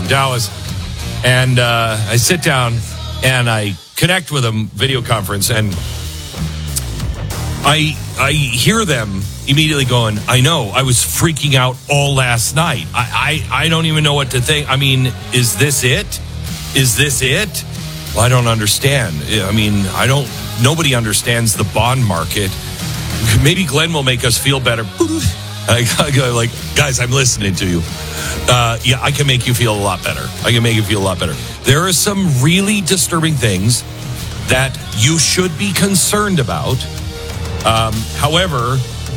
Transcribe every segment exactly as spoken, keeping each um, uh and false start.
Dallas. And uh, I sit down and I connect with them, video conference, and I I hear them immediately going, I know, I was freaking out all last night. I, I, I don't even know what to think. I mean, is this it? Is this it? Well, I don't understand. I mean, I don't, nobody understands the bond market. Maybe Glenn will make us feel better. I go like, guys, I'm listening to you. Uh, yeah, I can make you feel a lot better. I can make you feel a lot better. There are some really disturbing things that you should be concerned about. Um, however,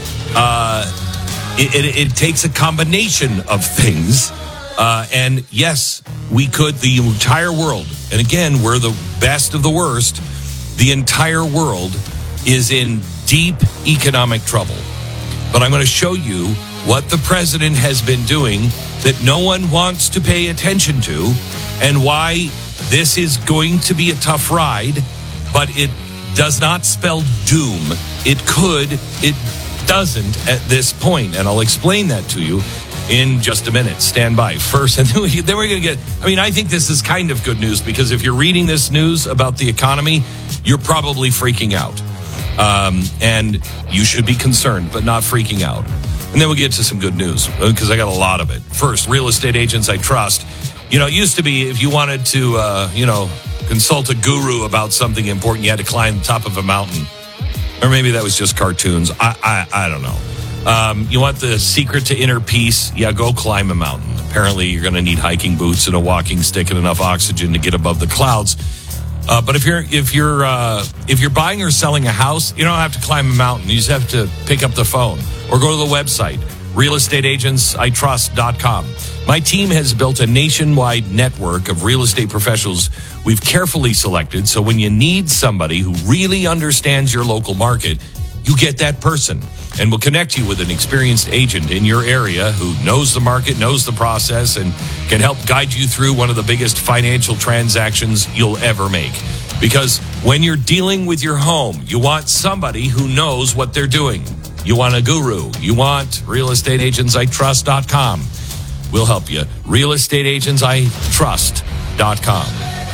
uh, it, it, it takes a combination of things. Uh, and yes, we could, the entire world, and again, we're the best of the worst. The entire world is in deep economic trouble. But I'm going to show you what the president has been doing that no one wants to pay attention to, and why this is going to be a tough ride, but it does not spell doom. It could, it doesn't at this point, and I'll explain that to you in just a minute. Stand by first, and then, we, then we're going to get, I mean, I think this is kind of good news, because if you're reading this news about the economy, you're probably freaking out. Um, and you should be concerned, but not freaking out. And then we'll get to some good news, because I got a lot of it. First, real estate agents I trust. You know, it used to be if you wanted to, uh, you know, consult a guru about something important, you had to climb the top of a mountain. Or maybe that was just cartoons. I I, I don't know. Um, you want the secret to inner peace? Yeah, go climb a mountain. Apparently, you're going to need hiking boots and a walking stick and enough oxygen to get above the clouds. Uh, but if you're if you're uh, if you're buying or selling a house, you don't have to climb a mountain. You just have to pick up the phone or go to the website, real estate agents I trust dot com. My team has built a nationwide network of real estate professionals we've carefully selected, so when you need somebody who really understands your local market, you get that person. And we'll connect you with an experienced agent in your area who knows the market, knows the process, and can help guide you through one of the biggest financial transactions you'll ever make. Because when you're dealing with your home, you want somebody who knows what they're doing. You want a guru. You want real estate agents I trust dot com. We'll help you. real estate agents I trust dot com.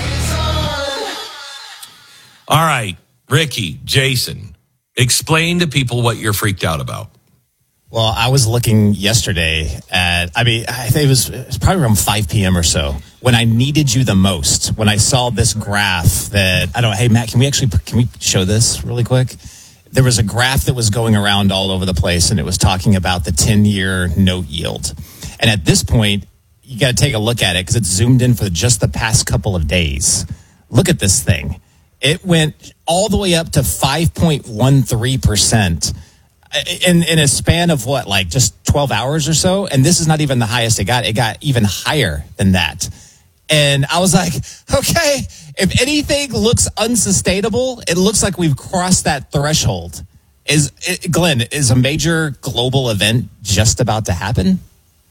All right, Ricky, Jason, explain to people what you're freaked out about. Well, I was looking yesterday at, I mean, I think it was, it was probably around five p.m. or so when I needed you the most, when I saw this graph that, I don't know, hey, Matt, can we actually, can we show this really quick? There was a graph that was going around all over the place, and it was talking about the ten-year note yield. And at this point, you got to take a look at it because it's zoomed in for just the past couple of days. Look at this thing. It went all the way up to five point one three percent in, in a span of what, like just twelve hours or so? And this is not even the highest it got. It got even higher than that. And I was like, okay, if anything looks unsustainable, it looks like we've crossed that threshold. Is it, Glenn, is a major global event just about to happen?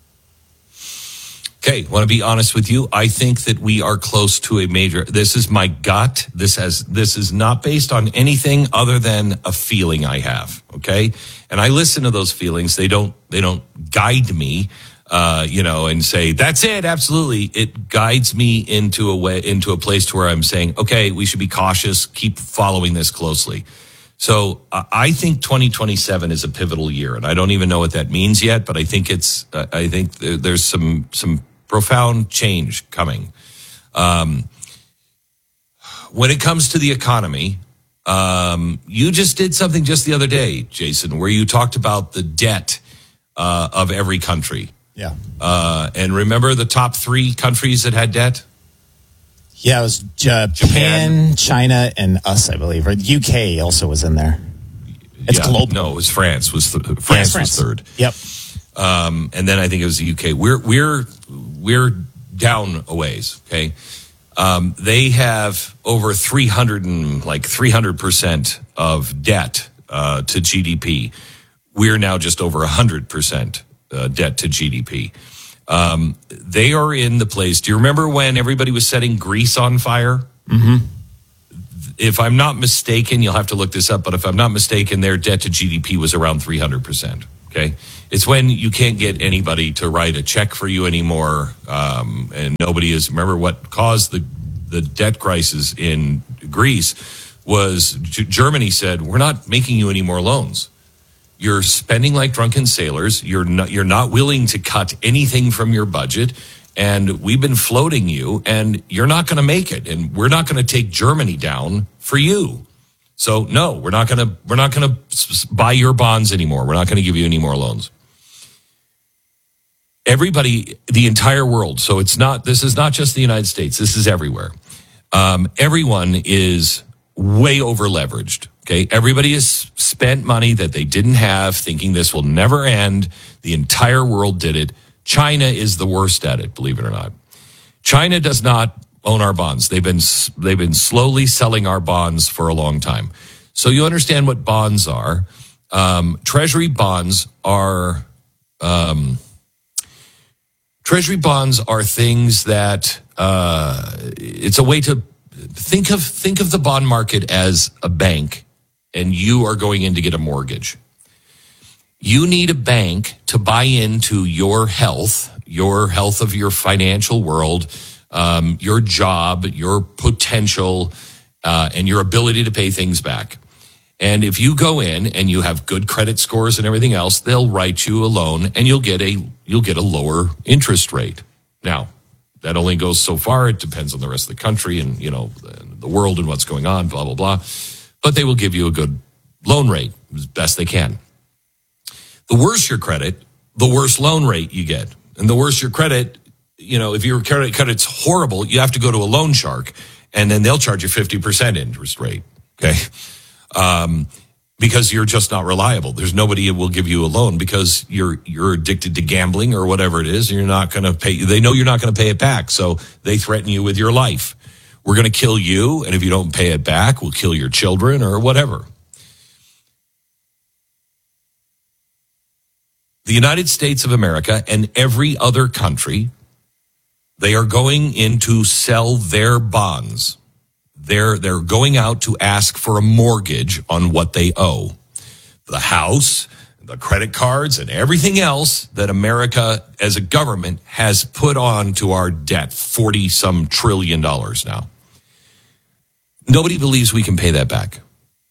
Okay, want to be honest with you? I think that we are close to a major. This is my gut. This has. This is not based on anything other than a feeling I have. Okay, and I listen to those feelings. They don't. They don't guide me. Uh, you know, and say that's it. Absolutely, it guides me into a way, into a place to where I'm saying, okay, we should be cautious. Keep following this closely. So uh, I think twenty twenty-seven is a pivotal year, and I don't even know what that means yet. But I think it's. Uh, I think there's some some. profound change coming. Um, when it comes to the economy, um, you just did something just the other day, Jason, where you talked about the debt uh, of every country. Yeah. Uh, and remember the top three countries that had debt? Yeah, it was Japan, Japan, China, and us, I believe. Or U K also was in there. It's yeah, global. No, it was France. Was th- France, yeah, France was third. Yep. Um, and then I think it was the U K. We're we're we're down a ways. Okay, um, they have over three hundred and like three hundred percent of debt uh, to G D P. We're now just over a hundred percent debt to G D P. Um, they are in the place. Do you remember when everybody was setting Greece on fire? Mm-hmm. If I'm not mistaken, you'll have to look this up. But if I'm not mistaken, their debt to G D P was around three hundred percent. Okay. It's when you can't get anybody to write a check for you anymore. Um, and nobody is, remember what caused the, the debt crisis in Greece was G- Germany said, we're not making you any more loans. You're spending like drunken sailors. You're not, you're not willing to cut anything from your budget. And we've been floating you and you're not going to make it. And we're not going to take Germany down for you. So no, we're not going to, we're not going to buy your bonds anymore. We're not going to give you any more loans. Everybody, the entire world. So it's not, this is not just the United States. This is everywhere. Um, everyone is way over leveraged. Okay. Everybody has spent money that they didn't have, thinking this will never end. The entire world did it. China is the worst at it, believe it or not. China does not own our bonds. They've been, they've been slowly selling our bonds for a long time. So you understand what bonds are. Um, treasury bonds are, um, treasury bonds are things that, uh, it's a way to think of, think of the bond market as a bank, and you are going in to get a mortgage. You need a bank to buy into your health, your health of your financial world, um, your job, your potential, uh, and your ability to pay things back. And if you go in and you have good credit scores and everything else, they'll write you a loan and you'll get a, you'll get a lower interest rate. Now, that only goes so far. It depends on the rest of the country and, you know, the, the world and what's going on, blah, blah, blah. But they will give you a good loan rate as best they can. The worse your credit, the worse loan rate you get. And the worse your credit, you know, if your credit credit's horrible, you have to go to a loan shark, and then they'll charge you fifty percent interest rate. Okay. Um, because you're just not reliable. There's nobody who will give you a loan because you're, you're addicted to gambling or whatever it is. And you're not going to pay, they know you're not going to pay it back. So they threaten you with your life. We're going to kill you. And if you don't pay it back, we'll kill your children or whatever. The United States of America and every other country, they are going in to sell their bonds. They're, they're going out to ask for a mortgage on what they owe. The house, the credit cards, and everything else that America as a government has put on to our debt, forty some trillion dollars now. Nobody believes we can pay that back.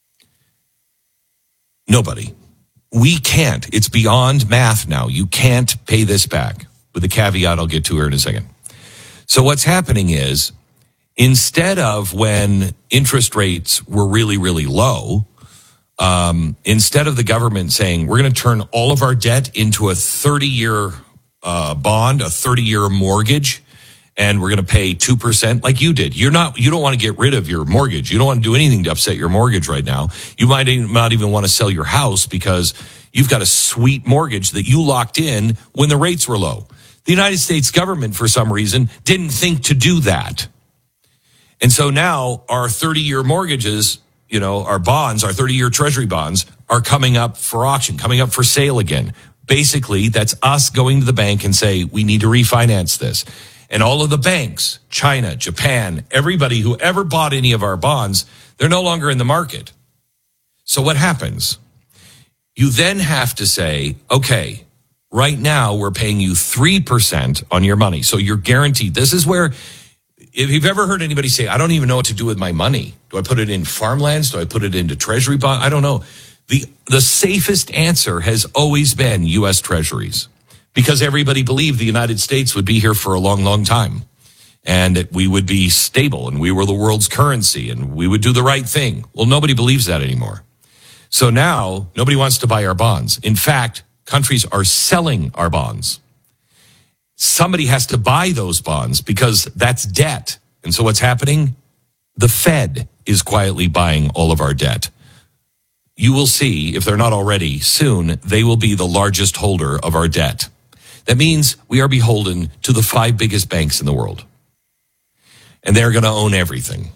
Nobody. We can't. It's beyond math now. You can't pay this back, with a caveat I'll get to here in a second. So what's happening is, instead of when interest rates were really, really low, um, instead of the government saying, we're going to turn all of our debt into a thirty-year uh, bond, a thirty-year mortgage, and we're going to pay two percent like you did. You're not, you don't want to get rid of your mortgage. You don't want to do anything to upset your mortgage right now. You might not even want to sell your house because you've got a sweet mortgage that you locked in when the rates were low. The United States government, for some reason, didn't think to do that. And so now our thirty-year mortgages, you know, our bonds, our thirty-year treasury bonds are coming up for auction, coming up for sale again. Basically, that's us going to the bank and say, we need to refinance this. And all of the banks, China, Japan, everybody who ever bought any of our bonds, they're no longer in the market. So what happens? You then have to say, okay, right now we're paying you three percent on your money. So you're guaranteed. This is where, if you've ever heard anybody say, I don't even know what to do with my money. Do I put it in farmlands? Do I put it into treasury bond? I don't know. The, the safest answer has always been U S Treasuries, because everybody believed the United States would be here for a long, long time, and that we would be stable and we were the world's currency and we would do the right thing. Well, nobody believes that anymore. So now nobody wants to buy our bonds. In fact, countries are selling our bonds. Somebody has to buy those bonds because that's debt. And so what's happening? The Fed is quietly buying all of our debt. You will see, if they're not already, soon they will be the largest holder of our debt. That means we are beholden to the five biggest banks in the world. And they're going to own everything.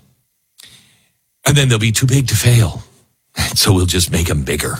And then they'll be too big to fail. So we'll just make them bigger.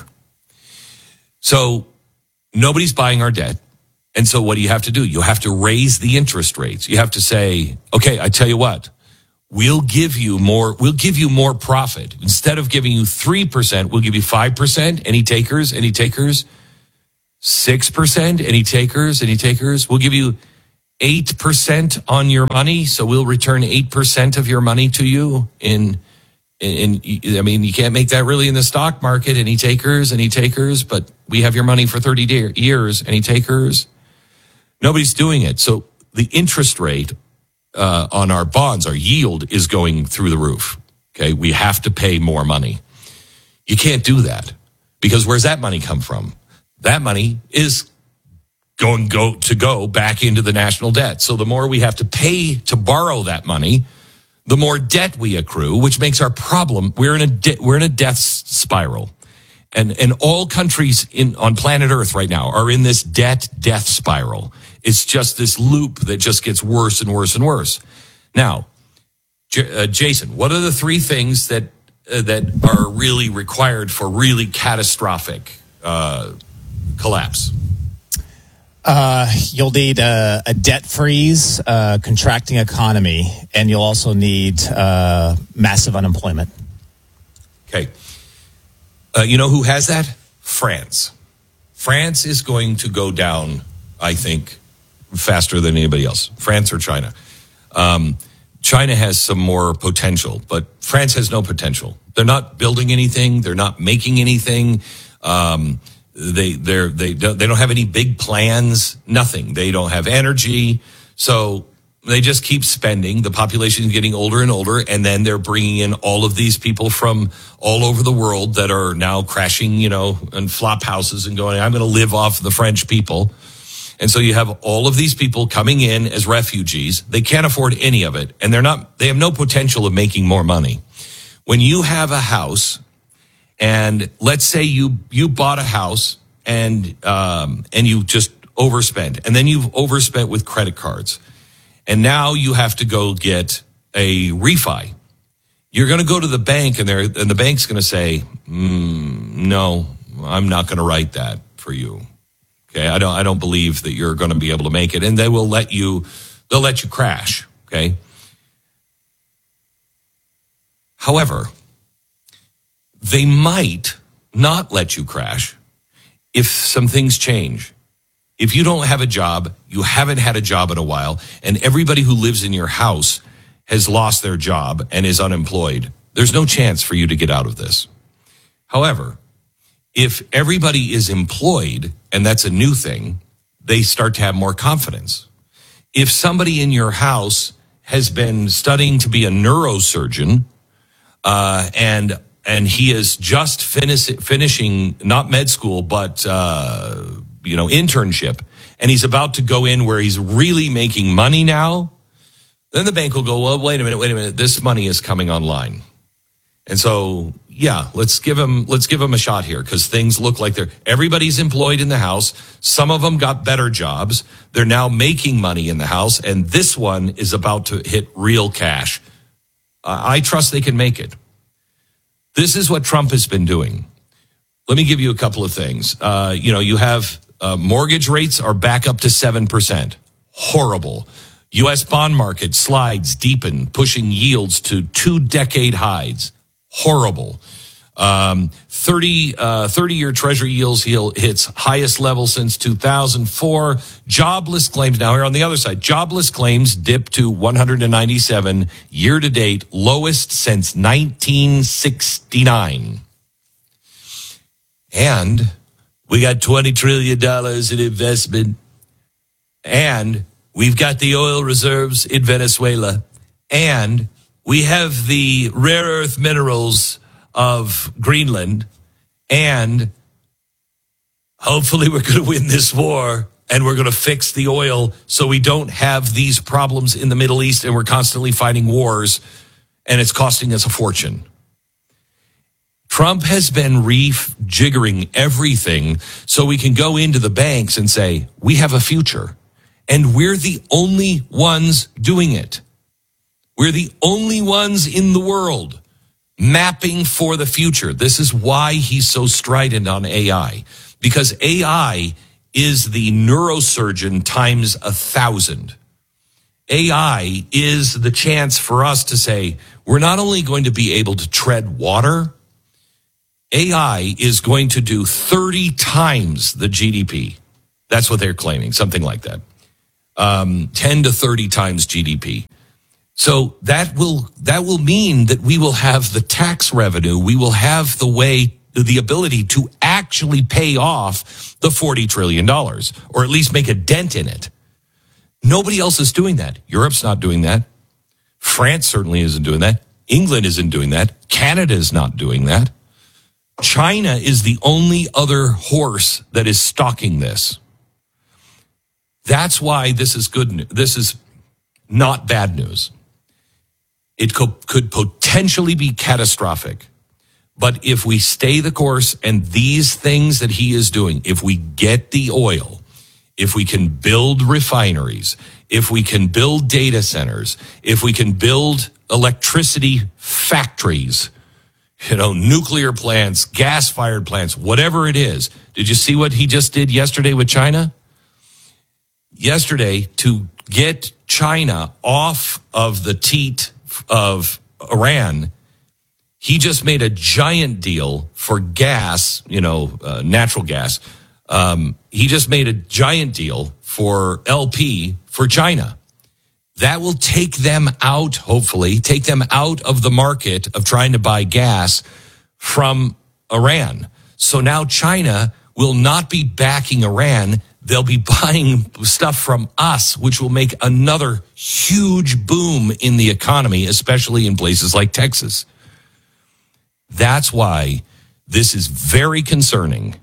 So nobody's buying our debt. And so what do you have to do? You have to raise the interest rates. You have to say, okay, I tell you what, we'll give you more, we'll give you more profit. Instead of giving you three percent, we'll give you five percent. Any takers? Any takers? six percent. Any takers? Any takers? We'll give you eight percent on your money. So we'll return eight percent of your money to you in, in, in, I mean, you can't make that really in the stock market. Any takers? Any takers? But we have your money for thirty years. Any takers? Nobody's doing it. So the interest rate uh, on our bonds, our yield is going through the roof. Okay. We have to pay more money. You can't do that because where's that money come from? That money is going go to go back into the national debt. So the more we have to pay to borrow that money, the more debt we accrue, which makes our problem. We're in a de- we're in a death spiral, and and all countries in on planet Earth right now are in this debt death spiral. It's just this loop that just gets worse and worse and worse. Now, J- uh, Jason, what are the three things that uh, that are really required for really catastrophic uh, collapse? Uh, you'll need a, a debt freeze, a contracting economy, and you'll also need uh, massive unemployment. Okay. Uh, you know who has that? France. France is going to go down, I think, faster than anybody else. France or China. Um, China has some more potential, but France has no potential. They're not building anything. They're not making anything. Um, They they're, they don't they don't have any big plans. Nothing. They don't have energy. So they just keep spending. The population is getting older and older, and then they're bringing in all of these people from all over the world that are now crashing, you know, in flop houses and going, I'm going to live off the French people. And so you have all of these people coming in as refugees. They can't afford any of it, and they're not. They have no potential of making more money. When you have a house. And let's say you you bought a house and um, and you just overspent, and then you've overspent with credit cards, and now you have to go get a refi. You're going to go to the bank, and they're and the bank's going to say, mm, "No, I'm not going to write that for you." Okay, I don't I don't believe that you're going to be able to make it, and they will let you they'll let you crash. Okay. However, they might not let you crash if some things change. If you don't have a job, you haven't had a job in a while, and everybody who lives in your house has lost their job and is unemployed, there's no chance for you to get out of this. However, if everybody is employed, and that's a new thing, they start to have more confidence. If somebody in your house has been studying to be a neurosurgeon, uh, and And he is just finish, finishing, not med school, but, uh, you know, internship. And he's about to go in where he's really making money now. Then the bank will go, well, wait a minute, wait a minute. This money is coming online. And so, yeah, let's give him, let's give him a shot here because things look like they're, everybody's employed in the house. Some of them got better jobs. They're now making money in the house. And this one is about to hit real cash. Uh, I trust they can make it. This is what Trump has been doing. Let me give you a couple of things. Uh, you know, you have uh, mortgage rates are back up to seven percent. Horrible. U S bond market slides deepen, pushing yields to two-decade highs. Horrible. Um, thirty, uh, thirty-year Treasury yields hits highest level since two thousand four. Jobless claims, now here on the other side, jobless claims dipped to one hundred ninety-seven year-to-date, lowest since nineteen sixty-nine. And we got twenty trillion dollars in investment. And we've got the oil reserves in Venezuela. And we have the rare earth minerals of Greenland, and hopefully we're going to win this war and we're going to fix the oil so we don't have these problems in the Middle East and we're constantly fighting wars and it's costing us a fortune. Trump has been rejiggering everything so we can go into the banks and say, we have a future, and we're the only ones doing it. We're the only ones in the world mapping for the future. This is why he's so strident on A I, because A I is the neurosurgeon times a thousand. A I is the chance for us to say, we're not only going to be able to tread water, A I is going to do thirty times the G D P. That's what they're claiming, something like that. Um, ten to thirty times G D P. So that will that will mean that we will have the tax revenue, we will have the way, the ability to actually pay off the forty trillion dollars, or at least make a dent in it. Nobody else is doing that. Europe's not doing that. France certainly isn't doing that. England isn't doing that. Canada is not doing that. China is the only other horse that is stalking this. That's why this is good news. This is not bad news. It could, could potentially be catastrophic. But if we stay the course and these things that he is doing, if we get the oil, if we can build refineries, if we can build data centers, if we can build electricity factories, you know, nuclear plants, gas-fired plants, whatever it is. Did you see what he just did yesterday with China? Yesterday, to get China off of the teat of Iran, he just made a giant deal for gas, you know, uh, natural gas. Um, he just made a giant deal for L P for China. That will take them out, hopefully, take them out of the market of trying to buy gas from Iran. So now China will not be backing Iran. They'll be buying stuff from us, which will make another huge boom in the economy, especially in places like Texas. That's why this is very concerning.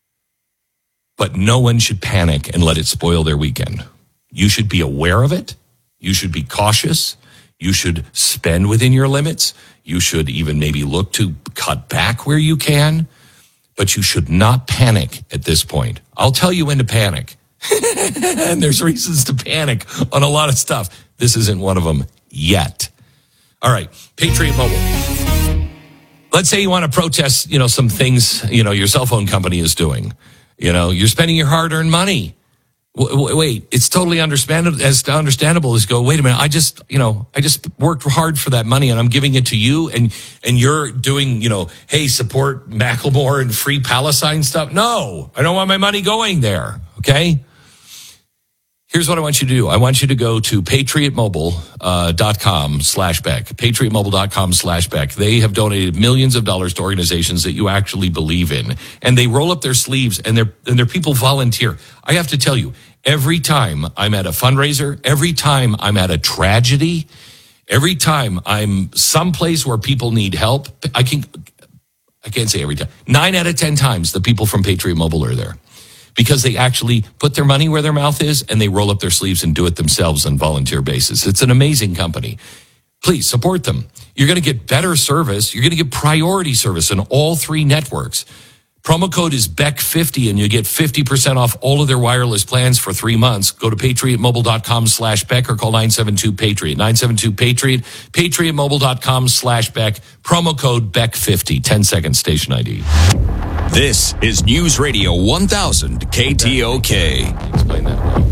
But no one should panic and let it spoil their weekend. You should be aware of it. You should be cautious. You should spend within your limits. You should even maybe look to cut back where you can. But you should not panic at this point. I'll tell you when to panic. And there's reasons to panic on a lot of stuff. This isn't one of them yet. All right, Patriot Mobile. Let's say you want to protest, you know, some things, you know, your cell phone company is doing. You know, you're spending your hard-earned money. Wait, it's totally understandable as understandable as go, wait a minute, I just, you know, I just worked hard for that money and I'm giving it to you and, and you're doing, you know, hey, support Macklemore and Free Palestine stuff. No, I don't want my money going there. Okay. Here's what I want you to do. I want you to go to patriot mobile dot com slash Beck, patriot mobile dot com slash Beck. They have donated millions of dollars to organizations that you actually believe in. And they roll up their sleeves and their and their people volunteer. I have to tell you, every time I'm at a fundraiser, every time I'm at a tragedy, every time I'm someplace where people need help, I can I can't say every time. Nine out of ten times the people from Patriot Mobile are there. Because they actually put their money where their mouth is and they roll up their sleeves and do it themselves on volunteer basis. It's an amazing company. Please support them. You're going to get better service. You're going to get priority service in all three networks. Promo code is Beck fifty and you get fifty percent off all of their wireless plans for three months. Go to patriot mobile dot com slash Beck or call nine seven two Patriot. nine seven two Patriot, patriot mobile dot com slash Beck. Promo code Beck fifty. ten second station I D. This is News Radio one thousand K T O K. Explain that well.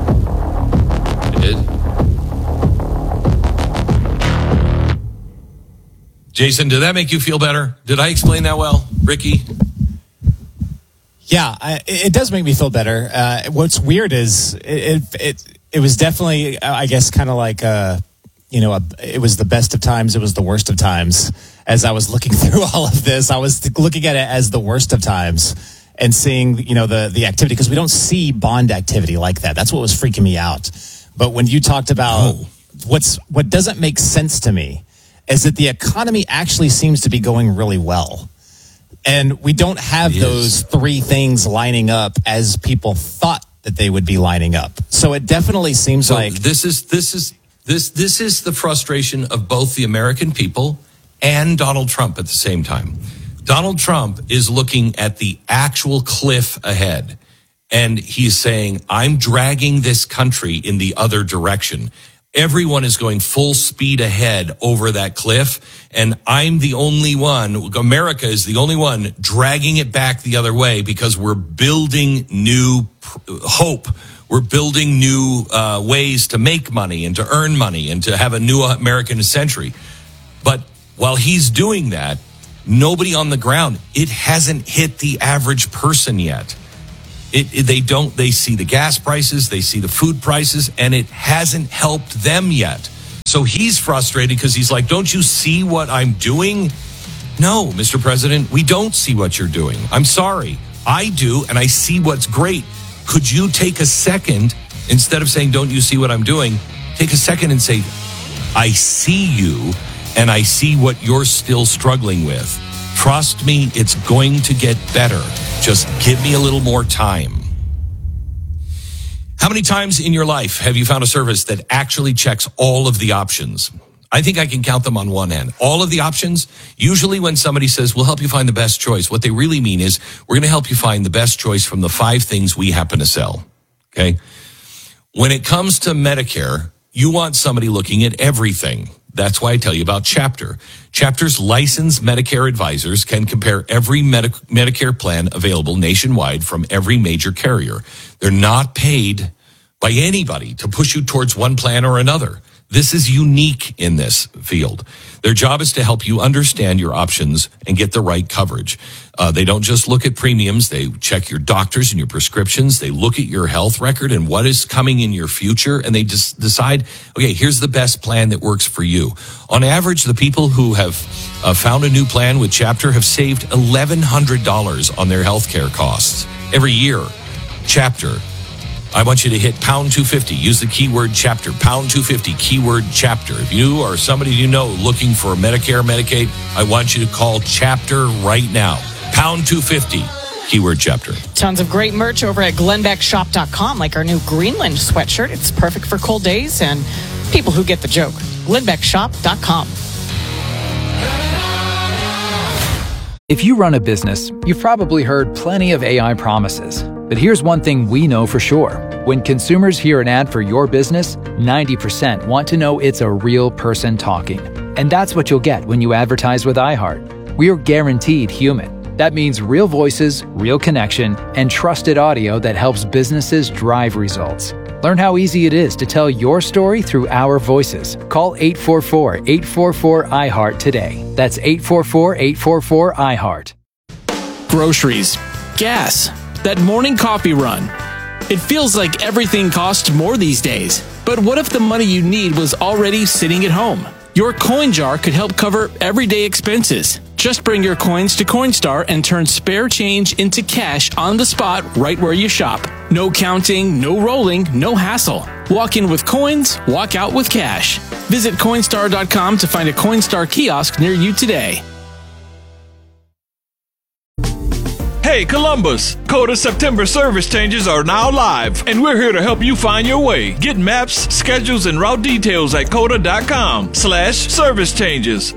I did. Jason, did that make you feel better? Did I explain that well, Ricky? Yeah, I, it does make me feel better. Uh, what's weird is it it it, it was definitely, I guess, kind of like a, you know, a, it was the best of times. It was the worst of times. As I was looking through all of this, I was looking at it as the worst of times and seeing, you know, the, the activity, because we don't see bond activity like that. That's what was freaking me out. But when you talked about oh. what's what doesn't make sense to me is that the economy actually seems to be going really well. And we don't have those three things lining up as people thought that they would be lining up. So it definitely seems so like this is this is this this is the frustration of both the American people and Donald Trump at the same time. Donald Trump is looking at the actual cliff ahead, and he's saying, I'm dragging this country in the other direction. Everyone is going full speed ahead over that cliff, and I'm the only one, America is the only one dragging it back the other way because we're building new hope. We're building new uh, ways to make money and to earn money and to have a new American century. But while he's doing that, Nobody on the ground. It hasn't hit the average person yet. It, it, they don't, they see the gas prices, they see the food prices, and it hasn't helped them yet. So he's frustrated because he's like, don't you see what I'm doing? No, Mister President, we don't see what you're doing. I'm sorry. I do, and I see what's great. Could you take a second, instead of saying, don't you see what I'm doing, take a second and say, I see you, and I see what you're still struggling with. Trust me, it's going to get better. Just give me a little more time. How many times in your life have you found a service that actually checks all of the options? I think I can count them on one hand. All of the options, usually when somebody says, we'll help you find the best choice, what they really mean is, we're going to help you find the best choice from the five things we happen to sell. Okay? When it comes to Medicare, you want somebody looking at everything. That's why I tell you about Chapter. Chapter's licensed Medicare advisors can compare every Medi- Medicare plan available nationwide from every major carrier. They're not paid by anybody to push you towards one plan or another. This is unique in this field. Their job is to help you understand your options and get the right coverage. Uh, they don't just look at premiums. They check your doctors and your prescriptions. They look at your health record and what is coming in your future. And they just decide, okay, here's the best plan that works for you. On average, the people who have uh, found a new plan with Chapter have saved eleven hundred dollars on their healthcare costs every year. Chapter. I want you to hit pound two fifty. Use the keyword Chapter. Pound two fifty, keyword Chapter. If you or somebody you know looking for Medicare, Medicaid, I want you to call Chapter right now. Pound two fifty, keyword Chapter. Tons of great merch over at glenn beck shop dot com, like our new Greenland sweatshirt. It's perfect for cold days and people who get the joke. glenn beck shop dot com. If you run a business, you've probably heard plenty of A I promises. But here's one thing we know for sure. When consumers hear an ad for your business, ninety percent want to know it's a real person talking. And that's what you'll get when you advertise with iHeart. We're guaranteed human. That means real voices, real connection, and trusted audio that helps businesses drive results. Learn how easy it is to tell your story through our voices. Call eight four four, eight four four, I heart today. That's eight four four, eight four four, I heart. Groceries, gas, that morning coffee run. It feels like everything costs more these days. But what if the money you need was already sitting at home? Your coin jar could help cover everyday expenses. Just bring your coins to Coinstar and turn spare change into cash on the spot right where you shop. No counting, no rolling, no hassle. Walk in with coins, walk out with cash. Visit Coinstar dot com to find a Coinstar kiosk near you today. Hey Columbus, Coda September service changes are now live, and we're here to help you find your way. Get maps, schedules, and route details at coda dot com slash service changes.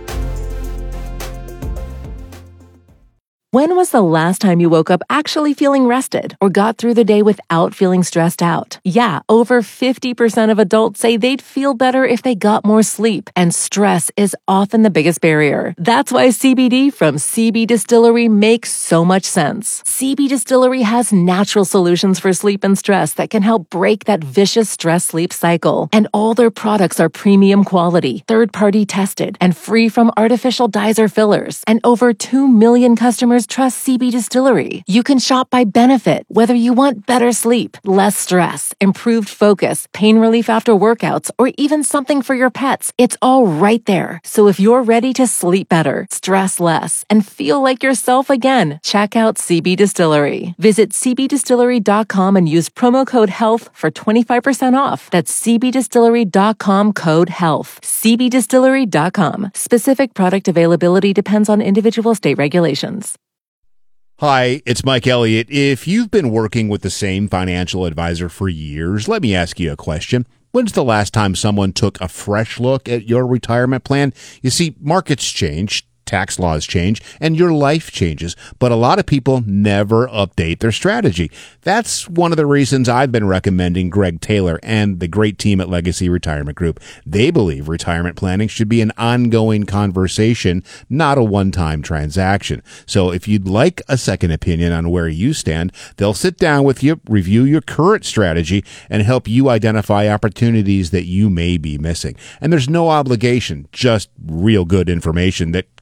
When was the last time you woke up actually feeling rested or got through the day without feeling stressed out? Yeah, over fifty percent of adults say they'd feel better if they got more sleep, and stress is often the biggest barrier. That's why C B D from C B Distillery makes so much sense. C B Distillery has natural solutions for sleep and stress that can help break that vicious stress-sleep cycle. And all their products are premium quality, third-party tested, and free from artificial dyes or fillers. And over two million customers trust C B Distillery. You can shop by benefit, whether you want better sleep, less stress, improved focus, pain relief after workouts, or even something for your pets. It's all right there. So if you're ready to sleep better, stress less, and feel like yourself again, check out C B Distillery. Visit c b distillery dot com and use promo code HEALTH for twenty-five percent off. That's c b distillery dot com code HEALTH. c b distillery dot com. Specific product availability depends on individual state regulations. Hi, it's Mike Elliott. If you've been working with the same financial advisor for years, let me ask you a question. When's the last time someone took a fresh look at your retirement plan? You see, markets change, tax laws change, and your life changes, but a lot of people never update their strategy. That's one of the reasons I've been recommending Greg Taylor and the great team at Legacy Retirement Group. They believe retirement planning should be an ongoing conversation, not a one-time transaction. So if you'd like a second opinion on where you stand, they'll sit down with you, review your current strategy, and help you identify opportunities that you may be missing. And there's no obligation, just real good information that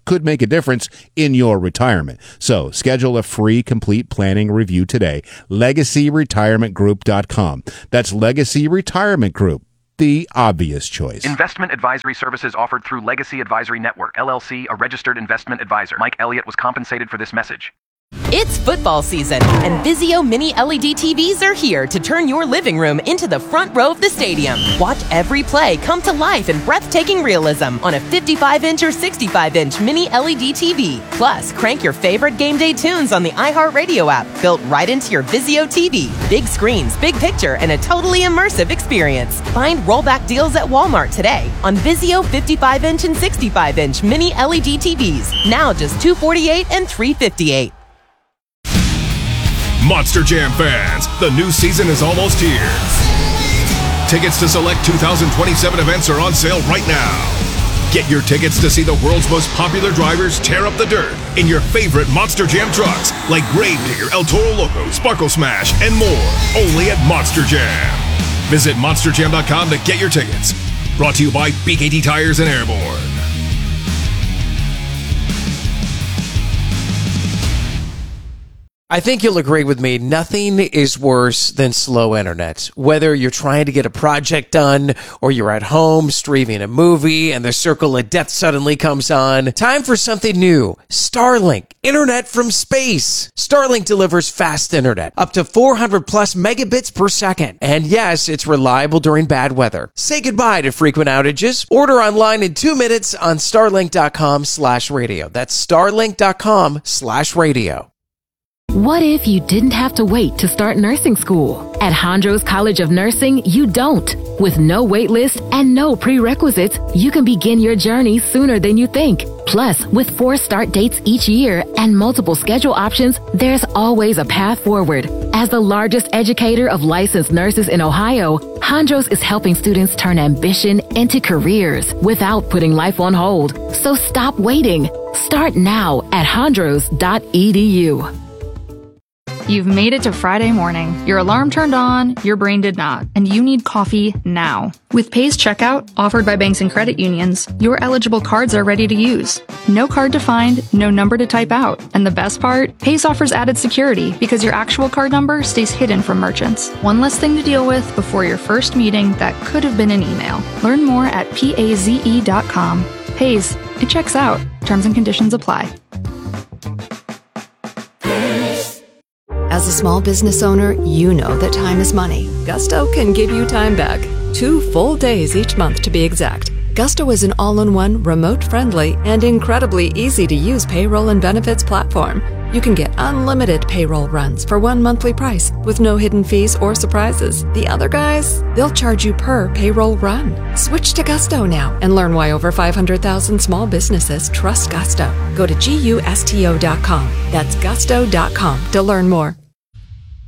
could make a difference in your retirement. So schedule a free complete planning review today. legacy retirement group dot com. That's Legacy Retirement Group, the obvious choice. Investment advisory services offered through Legacy Advisory Network, L L C, a registered investment advisor. Mike Elliott was compensated for this message. It's football season, and Vizio Mini L E D T Vs are here to turn your living room into the front row of the stadium. Watch every play come to life in breathtaking realism on a fifty-five inch or sixty-five inch Mini L E D T V. Plus, crank your favorite game day tunes on the iHeartRadio app, built right into your Vizio T V. Big screens, big picture, and a totally immersive experience. Find rollback deals at Walmart today on Vizio fifty-five inch and sixty-five inch Mini L E D T Vs. Now just two hundred forty-eight dollars and three hundred fifty-eight dollars. Monster Jam fans, the new season is almost here. Tickets to select two thousand twenty-seven events are on sale right now. Get your tickets to see the world's most popular drivers tear up the dirt in your favorite Monster Jam trucks like Gravedigger, El Toro Loco, Sparkle Smash, and more. Only at Monster Jam. Visit monster jam dot com to get your tickets. Brought to you by B K T Tires and Airborne. I think you'll agree with me, nothing is worse than slow internet. Whether you're trying to get a project done or you're at home streaming a movie and the circle of death suddenly comes on, time for something new. Starlink, internet from space. Starlink delivers fast internet, up to four hundred plus megabits per second. And yes, it's reliable during bad weather. Say goodbye to frequent outages. Order online in two minutes on starlink dot com slash radio. That's starlink dot com slash radio. What if you didn't have to wait to start nursing school? At Hondros College of Nursing, you don't. With no wait list and no prerequisites, you can begin your journey sooner than you think. Plus, with four start dates each year and multiple schedule options, there's always a path forward. As the largest educator of licensed nurses in Ohio, Hondros is helping students turn ambition into careers without putting life on hold. So stop waiting. Start now at hondros dot e d u. You've made it to Friday morning. Your alarm turned on, your brain did not, and you need coffee now. With Paze Checkout, offered by banks and credit unions, your eligible cards are ready to use. No card to find, no number to type out. And the best part? Paze offers added security because your actual card number stays hidden from merchants. One less thing to deal with before your first meeting that could have been an email. Learn more at paze dot com. Paze, it checks out. Terms and conditions apply. As a small business owner, you know that time is money. Gusto can give you time back. Two full days each month to be exact. Gusto is an all-in-one, remote-friendly, and incredibly easy-to-use payroll and benefits platform. You can get unlimited payroll runs for one monthly price with no hidden fees or surprises. The other guys, they'll charge you per payroll run. Switch to Gusto now and learn why over five hundred thousand small businesses trust Gusto. Go to gusto dot com. That's gusto dot com to learn more.